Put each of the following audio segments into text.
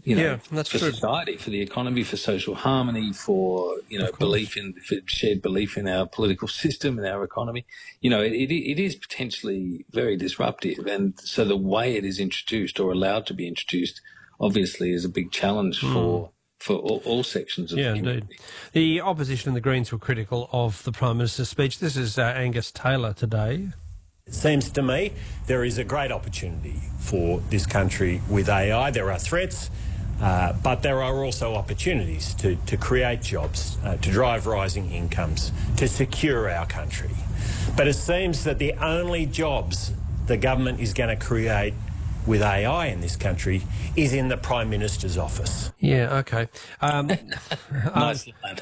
Yeah, that's for true. society, for the economy, for social harmony, for, for shared belief in our political system and our economy. It is potentially very disruptive. And so the way it is introduced or allowed to be introduced obviously is a big challenge for all sections of the community. Indeed. The opposition and the Greens were critical of the Prime Minister's speech. This is Angus Taylor today. It seems to me there is a great opportunity for this country with AI. There are threats, but there are also opportunities to create jobs, to drive rising incomes, to secure our country. But it seems that the only jobs the government is going to create with AI in this country is in the Prime Minister's office. Yeah, okay. Nice line.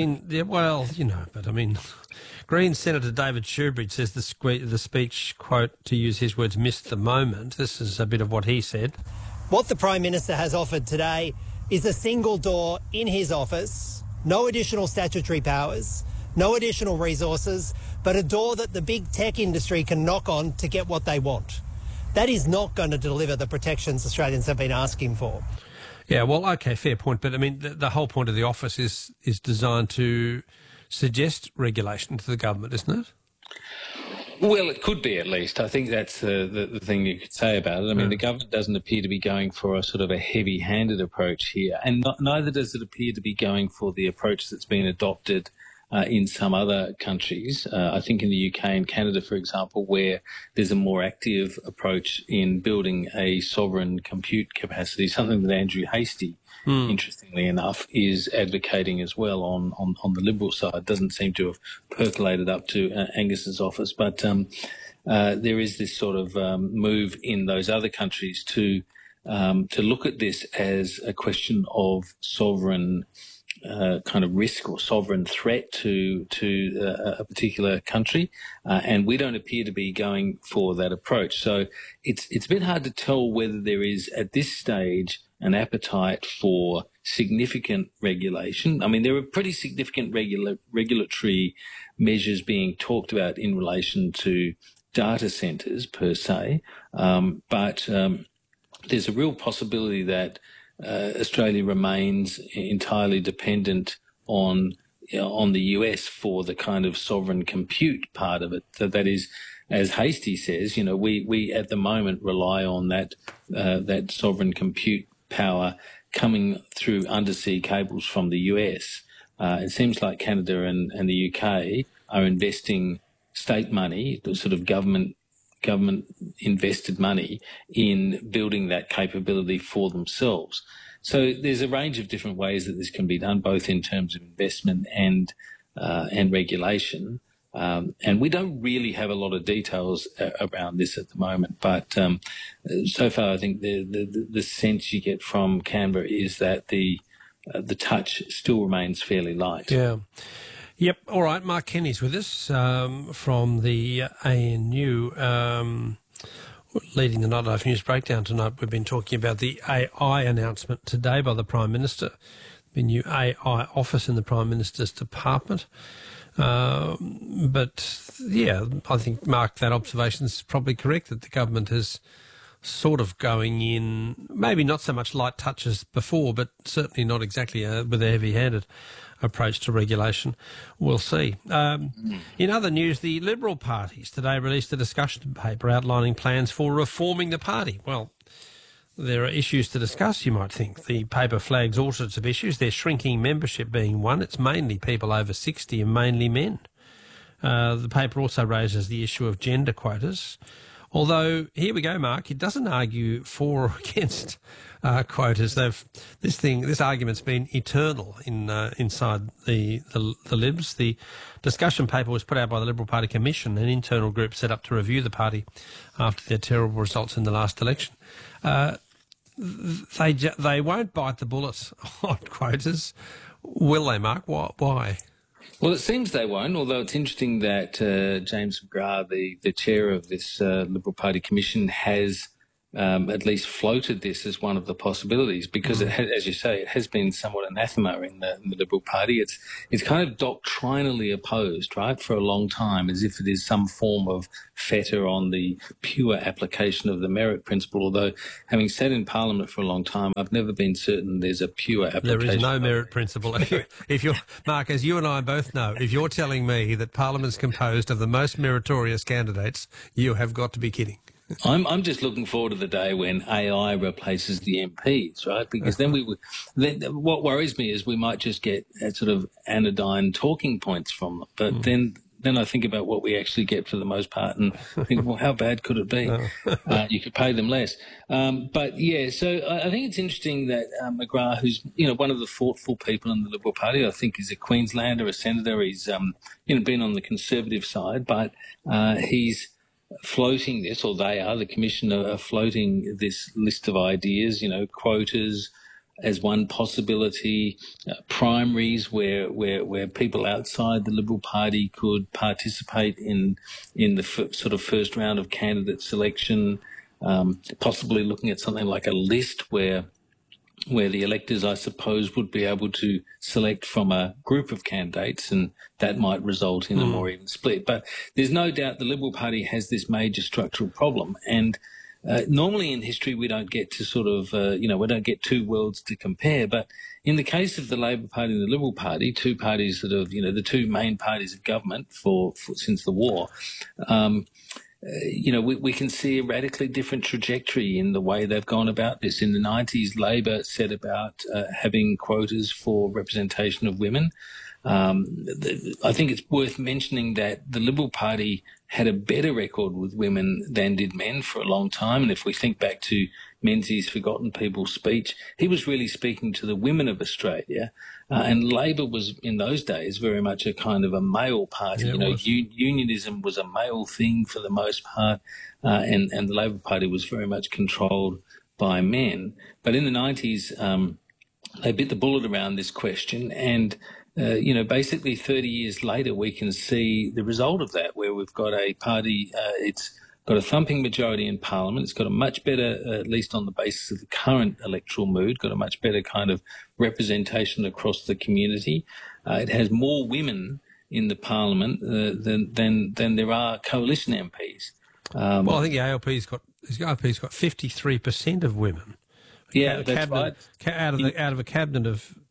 Green Senator David Shoebridge says the speech, quote, to use his words, missed the moment. This is a bit of what he said. What the Prime Minister has offered today is a single door in his office, no additional statutory powers, no additional resources, but a door that the big tech industry can knock on to get what they want. That is not going to deliver the protections Australians have been asking for. Yeah, well, okay, fair point. But, I mean, the whole point of the office is designed to suggest regulation to the government, isn't it? Well, it could be, at least. I think that's the thing you could say about it. I mean, the government doesn't appear to be going for a sort of a heavy-handed approach here, and neither does it appear to be going for the approach that's been adopted in some other countries. I think in the UK and Canada, for example, where there's a more active approach in building a sovereign compute capacity, something that Andrew Hastie, interestingly enough, is advocating as well on the Liberal side. Doesn't seem to have percolated up to Angus's office, but there is this sort of move in those other countries to look at this as a question of sovereign kind of risk or sovereign threat to a particular country, and we don't appear to be going for that approach. So it's a bit hard to tell whether there is at this stage an appetite for significant regulation. I mean, there are pretty significant regulatory measures being talked about in relation to data centres per se, but there's a real possibility that Australia remains entirely dependent on the US for the kind of sovereign compute part of it. That is, as Hastie says, we at the moment rely on that sovereign compute power coming through undersea cables from the US. It seems like Canada and the UK are investing state money, the sort of government invested money in building that capability for themselves. So there's a range of different ways that this can be done, both in terms of investment and regulation. And we don't really have a lot of details around this at the moment. But so far, I think the sense you get from Canberra is that the touch still remains fairly light. Yeah. Yep. All right. Mark Kenny's with us from the ANU, leading the Nightlife News Breakdown tonight. We've been talking about the AI announcement today by the Prime Minister, the new AI office in the Prime Minister's department. But, yeah, I think, Mark, that observation is probably correct, that the government is sort of going in, maybe not so much light touches before, but certainly not exactly with a heavy-handed approach to regulation. We'll see. In other news, the Liberal parties today released a discussion paper outlining plans for reforming the party. Well, there are issues to discuss, you might think. The paper flags all sorts of issues, their shrinking membership being one. It's mainly people over 60 and mainly men. The paper also raises the issue of gender quotas. Although, here we go, Mark, it doesn't argue for or against quotas. This argument's been eternal inside the Libs. The discussion paper was put out by the Liberal Party Commission, an internal group set up to review the party after their terrible results in the last election. They won't bite the bullet on quotas, will they, Mark? Why? Well, it seems they won't, although it's interesting that James McGrath, the chair of this Liberal Party Commission, has at least floated this as one of the possibilities, because it has, as you say, it has been somewhat anathema in the Liberal Party. It's kind of doctrinally opposed, right, for a long time, as if it is some form of fetter on the pure application of the merit principle. Although, having sat in Parliament for a long time, I've never been certain there's a pure application. There is no merit principle. If you're Mark, as you and I both know, if you're telling me that Parliament's composed of the most meritorious candidates, you have got to be kidding. I'm just looking forward to the day when AI replaces the MPs, right? Because then what worries me is we might just get sort of anodyne talking points from them. But then I think about what we actually get for the most part and think, well, how bad could it be? You could pay them less. But yeah, so I think it's interesting that McGrath, who's, one of the thoughtful people in the Liberal Party, I think is a Queenslander, a senator. He's, been on the Conservative side, but he's floating this, or they are, the Commission are floating this list of ideas, quotas as one possibility, primaries where people outside the Liberal Party could participate in the sort of first round of candidate selection, possibly looking at something like a list where the electors, I suppose, would be able to select from a group of candidates, and that might result in a more even split. But there's no doubt the Liberal Party has this major structural problem. And normally in history we don't get to sort of, we don't get two worlds to compare. But in the case of the Labor Party and the Liberal Party, two parties that have, the two main parties of government for since the war, we can see a radically different trajectory in the way they've gone about this. In the 90s, Labor set about having quotas for representation of women. I think it's worth mentioning that the Liberal Party had a better record with women than did men for a long time. And if we think back to Menzies' Forgotten People speech, he was really speaking to the women of Australia. And Labor was, in those days, very much a kind of a male party. Unionism was a male thing for the most part, and the Labor Party was very much controlled by men. But in the 90s, they bit the bullet around this question, and basically 30 years later, we can see the result of that, where we've got a party, it's got a thumping majority in Parliament. It's got a much better, at least on the basis of the current electoral mood, got a much better kind of representation across the community. It has more women in the Parliament than there are coalition MPs. Well, I think the ALP's got 53% of women. Yeah, that's right. Out of a cabinet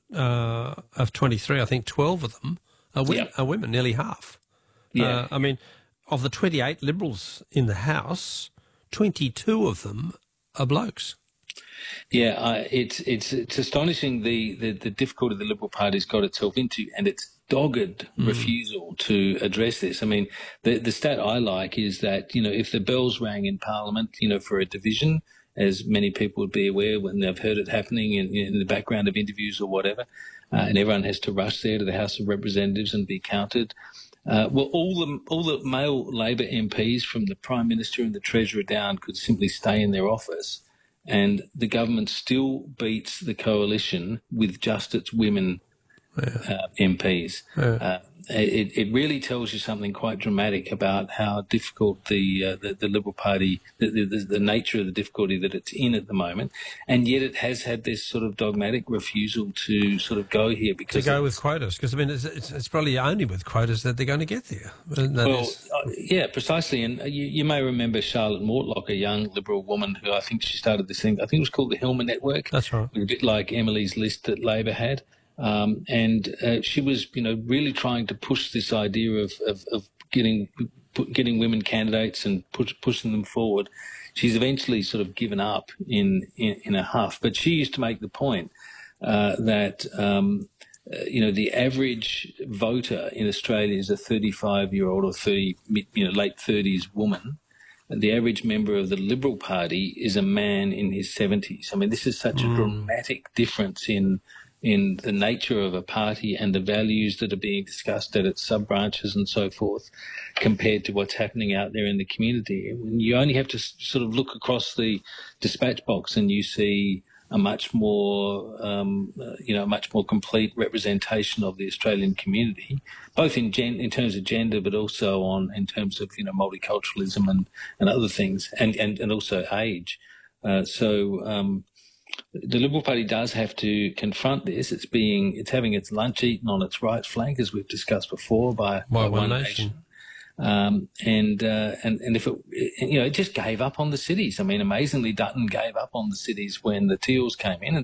of 23, I think 12 of them are women, nearly half. Yeah. I mean, of the 28 Liberals in the House, 22 of them are blokes. Yeah, it's astonishing the difficulty the Liberal Party's got itself into, and its dogged refusal to address this. I mean, the stat I like is that, if the bells rang in Parliament, for a division, as many people would be aware when they've heard it happening in the background of interviews or whatever, and everyone has to rush there to the House of Representatives and be counted. All the male Labor MPs, from the Prime Minister and the Treasurer down, could simply stay in their office, and the government still beats the coalition with just its women MPs. Yeah. It really tells you something quite dramatic about how difficult the Liberal Party, the nature of the difficulty that it's in at the moment, and yet it has had this sort of dogmatic refusal to sort of go here because to go with quotas. Because I mean, it's probably only with quotas that they're going to get there. Yeah, precisely. And you may remember Charlotte Mortlock, a young Liberal woman who I think she started this thing. I think it was called the Hillman Network. That's right. A bit like Emily's List that Labor had. And she was, really trying to push this idea of getting women candidates and pushing them forward. She's eventually sort of given up in a huff. But she used to make the point that the average voter in Australia is a 35-year-old or late 30s woman. And the average member of the Liberal Party is a man in his 70s. I mean, this is such a dramatic difference in the nature of a party and the values that are being discussed at its sub-branches and so forth, compared to what's happening out there in the community. You only have to sort of look across the dispatch box and you see a much more, much more complete representation of the Australian community, both in terms of gender, but also in terms of multiculturalism and other things, and also age. The Liberal Party does have to confront this. It's having its lunch eaten on its right flank, as we've discussed before, by One Nation. And if it just gave up on the cities. I mean, amazingly, Dutton gave up on the cities when the Teals came in, and